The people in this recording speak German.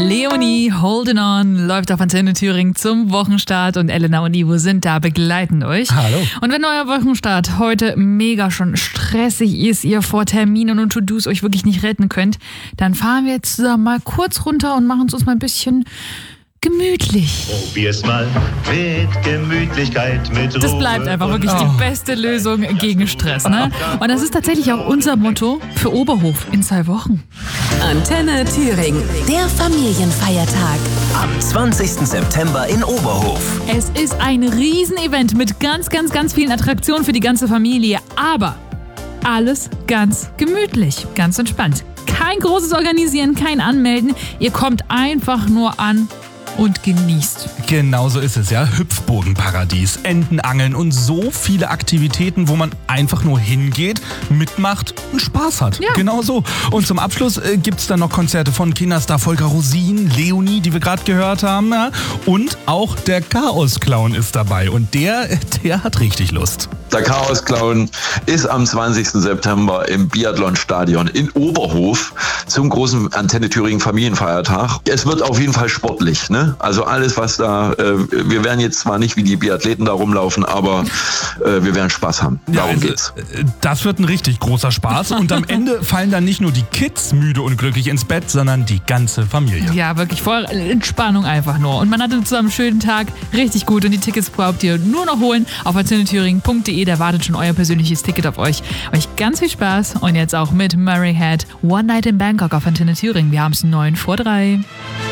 Leonie, Holding On, läuft auf Antenne Thüringen zum Wochenstart und Elena und Ivo sind da, begleiten euch. Hallo. Und wenn euer Wochenstart heute mega schon stressig ist, ihr vor Terminen und To-Dos euch wirklich nicht retten könnt, dann fahren wir jetzt zusammen mal kurz runter und machen es uns mal ein bisschen gemütlich. Probier's mal mit Gemütlichkeit, mit Ruhe. Das bleibt einfach wirklich die beste Lösung gegen Stress, ne? Und das ist tatsächlich auch unser Motto für Oberhof in 2 Wochen. Antenne Thüringen, der Familienfeiertag. Am 20. September in Oberhof. Es ist ein Riesenevent mit ganz vielen Attraktionen für die ganze Familie, aber alles ganz gemütlich, ganz entspannt. Kein großes Organisieren, kein Anmelden, ihr kommt einfach nur an und genießt. Genau so ist es, ja. Hüpfburgenparadies, Entenangeln und so viele Aktivitäten, wo man einfach nur hingeht, mitmacht und Spaß hat. Ja. Genau so. Und zum Abschluss gibt's dann noch Konzerte von Kinderstar Volker Rosin, Leonie, die wir gerade gehört haben. Ja? Und auch der Chaos-Clown ist dabei. Und der hat richtig Lust. Der Chaos-Clown ist am 20. September im Biathlonstadion in Oberhof zum großen Antenne Thüringen Familienfeiertag. Es wird auf jeden Fall sportlich, ne? Also alles, was da, wir werden jetzt zwar nicht wie die Biathleten da rumlaufen, aber wir werden Spaß haben. Darum geht's. Das wird ein richtig großer Spaß. Und am Ende fallen dann nicht nur die Kids müde und glücklich ins Bett, sondern die ganze Familie. Ja, wirklich voll Entspannung einfach nur. Und man hatte zusammen einen schönen Tag, richtig gut. Und die Tickets braucht ihr nur noch holen auf antennethüringen.de. Da wartet schon euer persönliches Ticket auf euch. Euch ganz viel Spaß und jetzt auch mit Murray Head, One Night in Bangkok auf Antenne Thüringen. Wir haben es 9 vor 3.